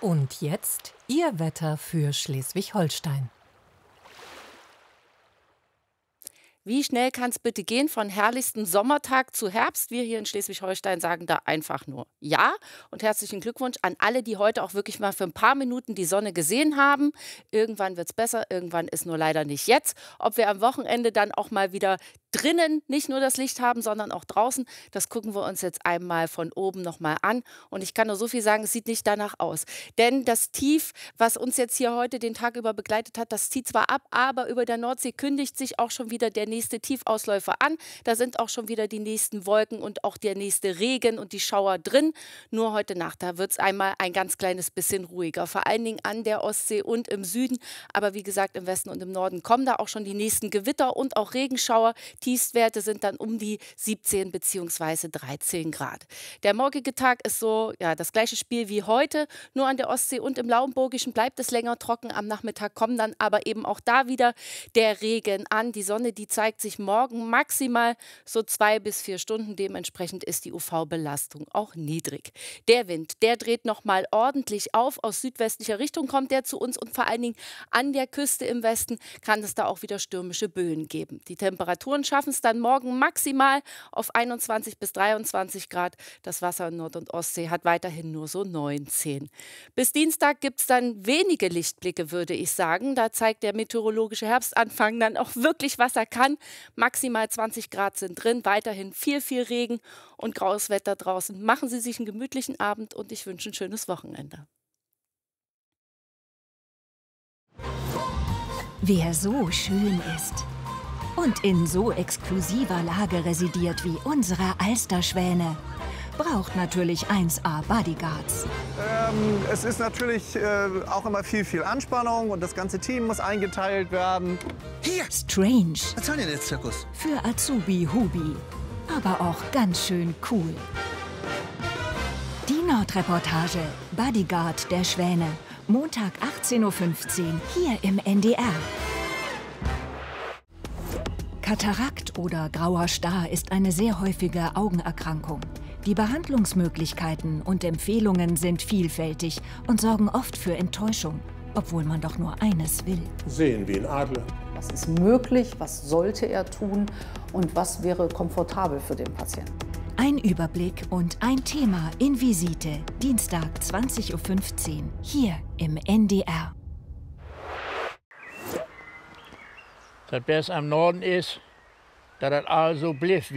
Und jetzt Ihr Wetter für Schleswig-Holstein. Wie schnell kann es bitte gehen von herrlichstem Sommertag zu Herbst? Wir hier in Schleswig-Holstein sagen da einfach nur ja. Und herzlichen Glückwunsch an alle, die heute auch wirklich mal für ein paar Minuten die Sonne gesehen haben. Irgendwann wird es besser, irgendwann ist nur leider nicht jetzt. Ob wir am Wochenende dann auch mal wieder drinnen nicht nur das Licht haben, sondern auch draußen, das gucken wir uns jetzt einmal von oben nochmal an. Und ich kann nur so viel sagen, es sieht nicht danach aus. Denn das Tief, was uns jetzt hier heute den Tag über begleitet hat, das zieht zwar ab, aber über der Nordsee kündigt sich auch schon wieder der nächste Tiefausläufer an. Da sind auch schon wieder die nächsten Wolken und auch der nächste Regen und die Schauer drin. Nur heute Nacht, da wird es einmal ein ganz kleines bisschen ruhiger. Vor allen Dingen an der Ostsee und im Süden. Aber wie gesagt, im Westen und im Norden kommen da auch schon die nächsten Gewitter und auch Regenschauer. Tiefstwerte sind dann um die 17 bzw. 13 Grad. Der morgige Tag ist so, ja, das gleiche Spiel wie heute. Nur an der Ostsee und im Lauenburgischen bleibt es länger trocken. Am Nachmittag kommen dann aber eben auch da wieder der Regen an. Die Sonne, die zeigt sich morgen maximal so 2 bis 4 Stunden. Dementsprechend ist die UV-Belastung auch niedrig. Der Wind, der dreht nochmal ordentlich auf. Aus südwestlicher Richtung kommt der zu uns und vor allen Dingen an der Küste im Westen kann es da auch wieder stürmische Böen geben. Die Temperaturen schaffen es dann morgen maximal auf 21 bis 23 Grad. Das Wasser in Nord- und Ostsee hat weiterhin nur so 19. Bis Dienstag gibt es dann wenige Lichtblicke, würde ich sagen. Da zeigt der meteorologische Herbstanfang dann auch wirklich, was er kann. Maximal 20 Grad sind drin, weiterhin viel Regen und graues Wetter draußen. Machen Sie sich einen gemütlichen Abend und ich wünsche ein schönes Wochenende. Wer so schön ist und in so exklusiver Lage residiert wie unsere Alsterschwäne, braucht natürlich 1A Bodyguards. Es ist natürlich auch immer viel Anspannung und das ganze Team muss eingeteilt werden. Hier! Strange Was soll denn der Zirkus? für Azubi Hubi, aber auch ganz schön cool. Die Nordreportage Bodyguard der Schwäne, Montag 18:15 Uhr hier im NDR. Katarakt oder grauer Star ist eine sehr häufige Augenerkrankung. Die Behandlungsmöglichkeiten und Empfehlungen sind vielfältig und sorgen oft für Enttäuschung, obwohl man doch nur eines will. Sehen wie ein Adler. Was ist möglich, was sollte er tun und was wäre komfortabel für den Patienten? Ein Überblick und ein Thema in Visite, Dienstag 20:15 Uhr hier im NDR. Das Beste am Norden ist, dass das also blieb.